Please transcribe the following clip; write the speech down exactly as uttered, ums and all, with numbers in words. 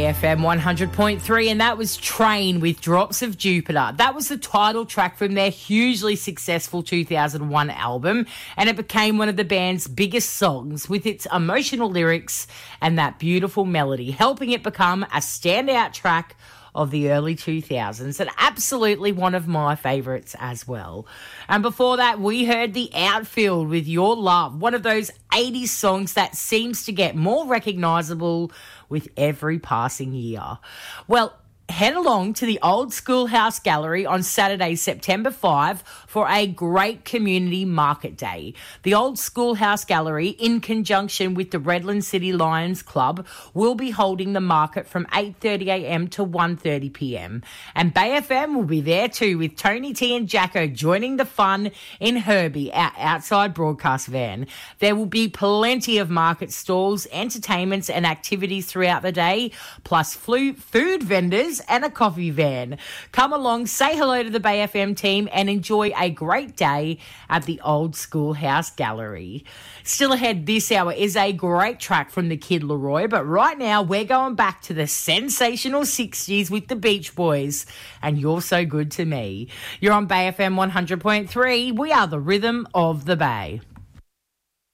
F M one hundred point three, and that was Train with Drops of Jupiter. That was the title track from their hugely successful two thousand one album, and it became one of the band's biggest songs with its emotional lyrics and that beautiful melody, helping it become a standout track of the early two thousands, and absolutely one of my favourites as well. And before that, we heard The Outfield with Your Love, one of those eighties songs that seems to get more recognisable with every passing year. Well, head along to the Old Schoolhouse Gallery on Saturday, September fifth for a great community market day. The Old Schoolhouse Gallery, in conjunction with the Redland City Lions Club, will be holding the market from eight thirty a m to one thirty p m. And Bay F M will be there too, with Tony T and Jacko joining the fun in Herbie, our outside broadcast van. There will be plenty of market stalls, entertainments and activities throughout the day, plus flu- food vendors and a coffee van. Come along, say hello to the Bay F M team and enjoy a great day at the Old Schoolhouse Gallery. Still ahead this hour is a great track from the Kid Laroi, but right now we're going back to the sensational sixties with the Beach Boys and You're So Good to Me. You're on Bay F M one hundred point three. We are the rhythm of the Bay.